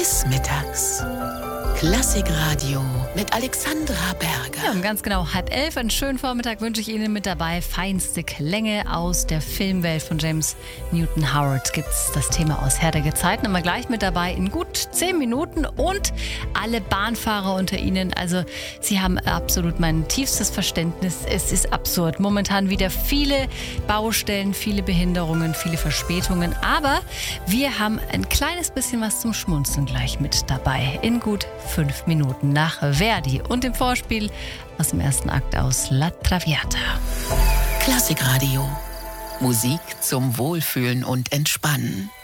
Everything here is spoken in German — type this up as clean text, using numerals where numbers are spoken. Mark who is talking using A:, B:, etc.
A: des Mittags. Klassikradio mit Alexandra Berger.
B: Ja, ganz genau 10:30. Einen schönen Vormittag wünsche ich Ihnen mit dabei. Feinste Klänge aus der Filmwelt von James Newton Howard. Gibt's das Thema aus Herr der Gezeiten. Immer gleich mit dabei in gut 10 Minuten. Und alle Bahnfahrer unter Ihnen. Also Sie haben absolut mein tiefstes Verständnis. Es ist absurd. Momentan wieder viele Baustellen, viele Behinderungen, viele Verspätungen. Aber wir haben ein kleines bisschen was zum Schmunzeln gleich mit dabei. In gut 5 Minuten nach Verdi und dem Vorspiel aus dem ersten Akt aus La Traviata.
A: Klassikradio. Musik zum Wohlfühlen und Entspannen.